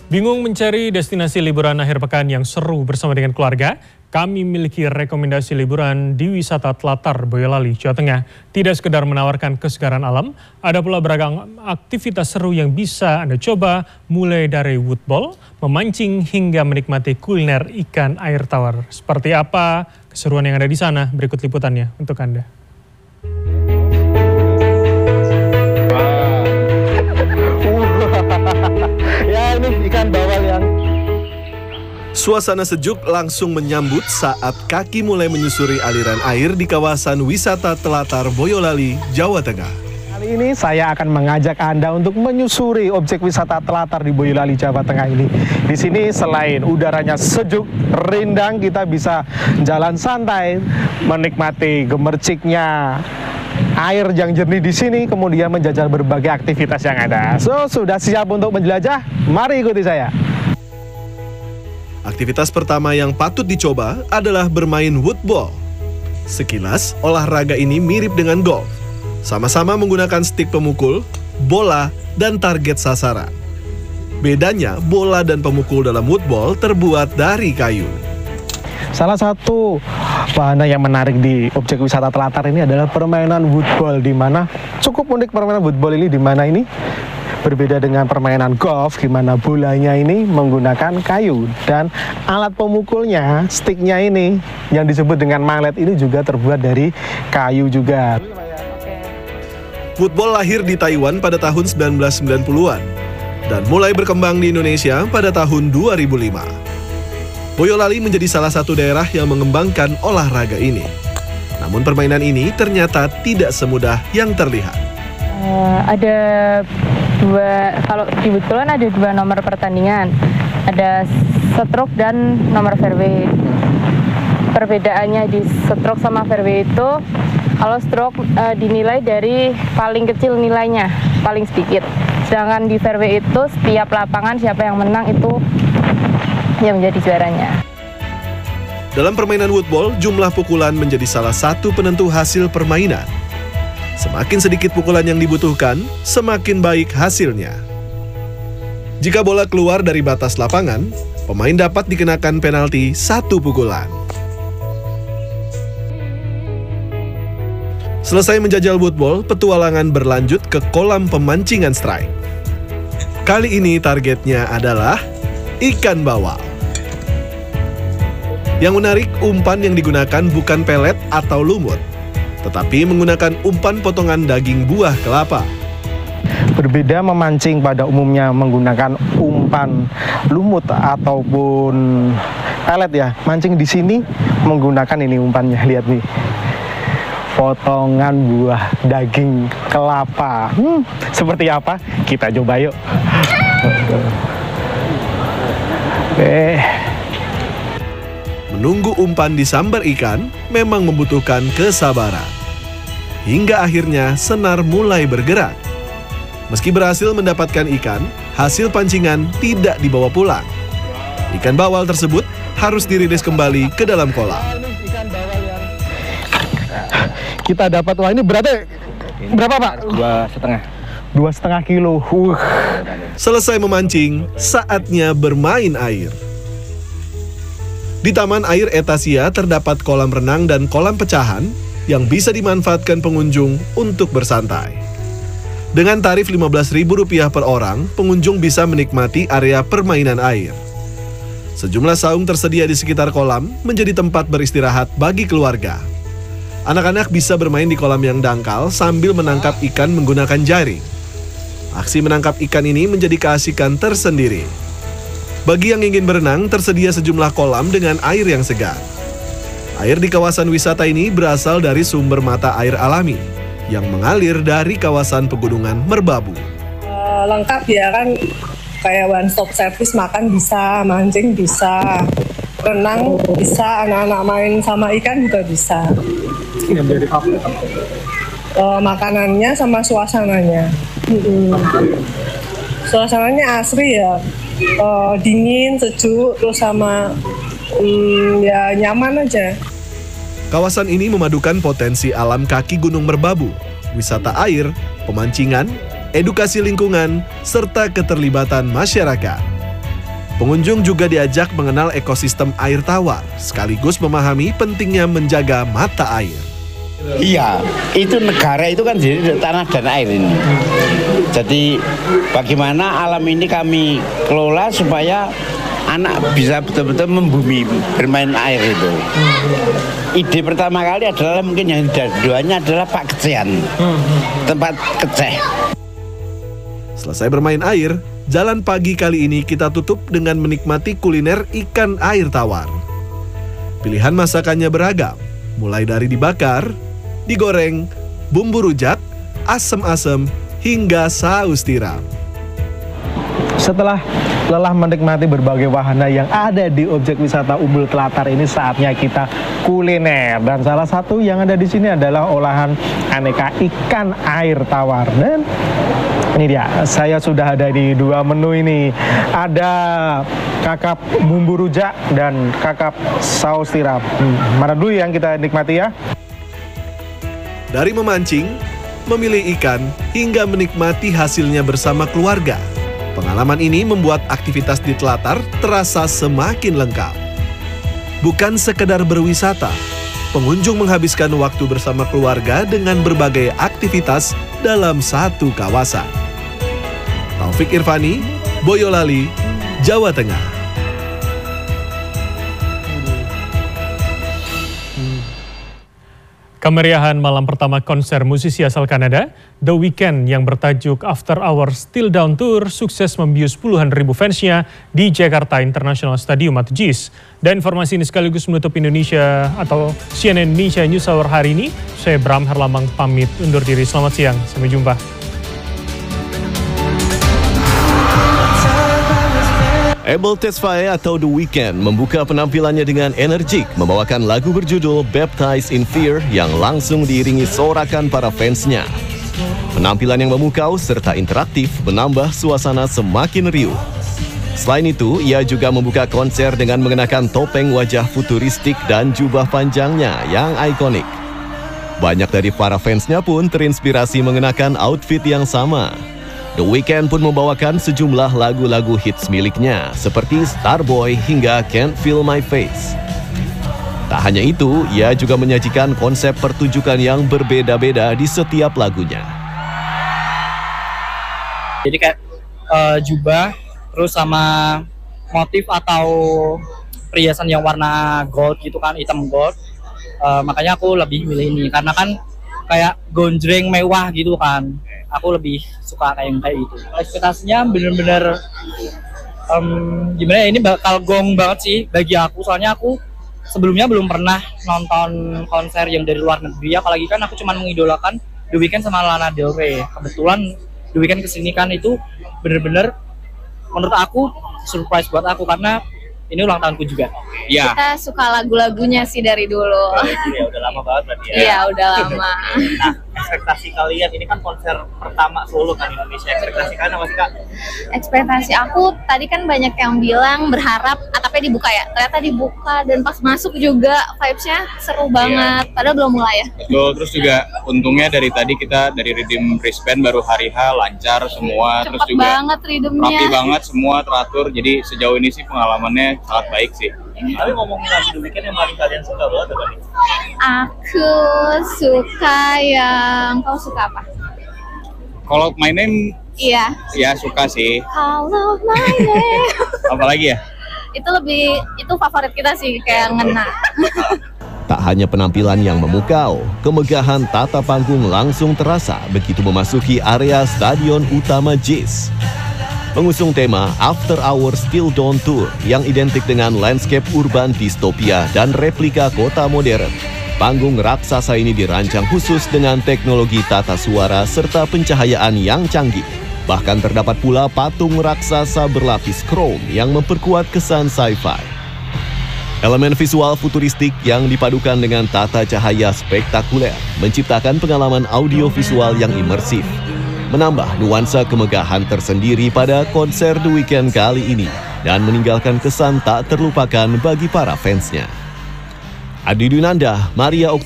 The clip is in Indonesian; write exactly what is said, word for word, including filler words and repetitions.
Bingung mencari destinasi liburan akhir pekan yang seru bersama dengan keluarga? Kami memiliki rekomendasi liburan di wisata Telatar Boyolali, Jawa Tengah. Tidak sekedar menawarkan kesegaran alam, ada pula beragam aktivitas seru yang bisa Anda coba, mulai dari woodball, memancing, hingga menikmati kuliner ikan air tawar. Seperti apa keseruan yang ada di sana? Berikut liputannya untuk Anda. Ya, ini ikan bawal yang suasana sejuk langsung menyambut saat kaki mulai menyusuri aliran air di kawasan wisata Telatar Boyolali, Jawa Tengah. Kali ini saya akan mengajak Anda untuk menyusuri objek wisata Telatar di Boyolali, Jawa Tengah ini. Di sini selain udaranya sejuk, rindang, kita bisa jalan santai, menikmati gemerciknya air yang jernih di sini, kemudian menjajal berbagai aktivitas yang ada. So, sudah siap untuk menjelajah? Mari ikuti saya. Aktivitas pertama yang patut dicoba adalah bermain woodball. Sekilas, olahraga ini mirip dengan golf. Sama-sama menggunakan stik pemukul, bola, dan target sasaran. Bedanya, bola dan pemukul dalam woodball terbuat dari kayu. Salah satu wahana yang menarik di objek wisata Telatar ini adalah permainan woodball, di mana cukup unik permainan woodball ini, di mana ini berbeda dengan permainan golf, di mana bolanya ini menggunakan kayu dan alat pemukulnya, sticknya ini yang disebut dengan mallet ini juga terbuat dari kayu juga. Woodball lahir di Taiwan pada tahun sembilan belas sembilan puluhan dan mulai berkembang di Indonesia pada tahun dua ribu lima. Boyolali menjadi salah satu daerah yang mengembangkan olahraga ini. Namun permainan ini ternyata tidak semudah yang terlihat. Uh, ada dua, kalau di woodball ada dua nomor pertandingan. Ada stroke dan nomor fairway. Perbedaannya di stroke sama fairway itu, kalau stroke uh, dinilai dari paling kecil nilainya, paling sedikit. Sedangkan di fairway itu setiap lapangan siapa yang menang itu yang menjadi juaranya. Dalam permainan woodball, jumlah pukulan menjadi salah satu penentu hasil permainan. Semakin sedikit pukulan yang dibutuhkan, semakin baik hasilnya. Jika bola keluar dari batas lapangan, pemain dapat dikenakan penalti satu pukulan. Selesai menjajal woodball, petualangan berlanjut ke kolam pemancingan strike. Kali ini targetnya adalah ikan bawal. Yang menarik, umpan yang digunakan bukan pelet atau lumut, tetapi menggunakan umpan potongan daging buah kelapa. Berbeda memancing pada umumnya menggunakan umpan lumut ataupun pelet ya. Mancing di sini menggunakan ini umpannya, lihat nih. Potongan buah daging kelapa. Hmm, seperti apa? Kita coba yuk. Eh. Menunggu umpan disambar ikan memang membutuhkan kesabaran. Hingga akhirnya senar mulai bergerak. Meski berhasil mendapatkan ikan, hasil pancingan tidak dibawa pulang. Ikan bawal tersebut harus dirilis kembali ke dalam kolam. Kita dapat, wah ini beratnya berapa Pak? Dua setengah. Dua setengah kilo. Uh. Selesai memancing, saatnya bermain air. Di Taman Air Etasia terdapat kolam renang dan kolam pecahan yang bisa dimanfaatkan pengunjung untuk bersantai. Dengan tarif lima belas ribu rupiah per orang, pengunjung bisa menikmati area permainan air. Sejumlah saung tersedia di sekitar kolam menjadi tempat beristirahat bagi keluarga. Anak-anak bisa bermain di kolam yang dangkal sambil menangkap ikan menggunakan jaring. Aksi menangkap ikan ini menjadi keasikan tersendiri. Bagi yang ingin berenang, tersedia sejumlah kolam dengan air yang segar. Air di kawasan wisata ini berasal dari sumber mata air alami yang mengalir dari kawasan pegunungan Merbabu. Uh, lengkap ya kan, kayak one stop service, makan bisa, mancing bisa, renang bisa, anak-anak main sama ikan juga bisa. Yang menjadi favorit uh, makanannya sama suasananya. Hmm. Suasananya asri ya. Uh, dingin, sejuk, terus sama um, ya nyaman aja. Kawasan ini memadukan potensi alam kaki Gunung Merbabu, wisata air, pemancingan, edukasi lingkungan, serta keterlibatan masyarakat. Pengunjung juga diajak mengenal ekosistem air tawar, sekaligus memahami pentingnya menjaga mata air. Iya, itu negara itu kan jadi tanah dan air ini. Jadi bagaimana alam ini kami kelola supaya anak bisa betul-betul membumi bermain air itu. Ide pertama kali adalah mungkin yang keduanya adalah Pak Kecehan, tempat keceh. Selesai bermain air, jalan pagi kali ini kita tutup dengan menikmati kuliner ikan air tawar. Pilihan masakannya beragam, mulai dari dibakar, digoreng, bumbu rujak, asem-asem, hingga saus tiram. Setelah lelah menikmati berbagai wahana yang ada di objek wisata Umbul Tlatar ini, saatnya kita kuliner. Dan salah satu yang ada di sini adalah olahan aneka ikan air tawar. Dan ini dia, saya sudah ada di dua menu ini. Ada kakap bumbu rujak dan kakap saus tiram. Hmm, mana dulu yang kita nikmati ya? Dari memancing, memilih ikan, hingga menikmati hasilnya bersama keluarga. Pengalaman ini membuat aktivitas di Tlatar terasa semakin lengkap. Bukan sekedar berwisata, pengunjung menghabiskan waktu bersama keluarga dengan berbagai aktivitas dalam satu kawasan. Taufik Irvani, Boyolali, Jawa Tengah. Kemeriahan malam pertama konser musisi asal Kanada, The Weeknd yang bertajuk After Hours Still Down Tour sukses membius puluhan ribu fansnya di Jakarta International Stadium atau J I S. Dan informasi ini sekaligus menutup Indonesia atau C N N Indonesia News Hour hari ini. Saya Bram Herlambang pamit undur diri. Selamat siang, sampai jumpa. Abel Tesfaye atau The Weeknd membuka penampilannya dengan energik membawakan lagu berjudul Baptized in Fear yang langsung diiringi sorakan para fansnya. Penampilan yang memukau serta interaktif menambah suasana semakin riuh. Selain itu, ia juga membuka konser dengan mengenakan topeng wajah futuristik dan jubah panjangnya yang ikonik. Banyak dari para fansnya pun terinspirasi mengenakan outfit yang sama. The Weeknd pun membawakan sejumlah lagu-lagu hits miliknya seperti Starboy hingga Can't Feel My Face. Tak hanya itu, ia juga menyajikan konsep pertunjukan yang berbeda-beda di setiap lagunya. Jadi kayak uh, jubah, terus sama motif atau perhiasan yang warna gold gitu kan, hitam gold. Uh, makanya aku lebih milih ini karena kan kayak gonjreng mewah gitu kan. Aku lebih suka kayak kayak gitu. Ekspektasinya bener-bener um, gimana ya, ini bakal gong banget sih bagi aku. Soalnya aku sebelumnya belum pernah nonton konser yang dari luar negeri. Apalagi kan aku cuma mengidolakan The Weeknd sama Lana Del Rey. Kebetulan The Weeknd kesini kan itu bener-bener menurut aku surprise buat aku karena ini ulang tahunku juga. Iya. Kita suka lagu-lagunya sih dari dulu. Oh, ya udah lama banget berarti ya. Iya, udah lama. Nah, ekspektasi kalian ini kan konser pertama solo kan Indonesia. Ekspektasi kalian apa sih, Kak? Ekspektasi aku tadi kan banyak yang bilang berharap atapnya dibuka ya. Ternyata dibuka dan pas masuk juga vibes-nya seru banget. Padahal belum mulai ya. Betul, terus juga untungnya dari tadi kita dari Redeem Wristband baru hari H lancar semua. Cepet terus juga banget ridemnya. rapi banget semua teratur. Jadi sejauh ini sih pengalamannya sangat baik sih. Tapi ngomongin lagu The Weeknd yang paling kalian suka banget apa nih? Aku suka yang kau suka apa? Kalau My Name, Iya. ya suka sih. Kalau my name. Apalagi ya? Itu lebih itu favorit kita sih kayak ngena. Tak hanya penampilan yang memukau, kemegahan tata panggung langsung terasa begitu memasuki area stadion utama J I S. Mengusung tema After Hours Still Dawn Tour yang identik dengan landscape urban distopia dan replika kota modern. Panggung raksasa ini dirancang khusus dengan teknologi tata suara serta pencahayaan yang canggih. Bahkan terdapat pula patung raksasa berlapis krom yang memperkuat kesan sci-fi. Elemen visual futuristik yang dipadukan dengan tata cahaya spektakuler menciptakan pengalaman audiovisual yang imersif, menambah nuansa kemegahan tersendiri pada konser The Weeknd kali ini dan meninggalkan kesan tak terlupakan bagi para fansnya. Adi Dunanda, Maria Okta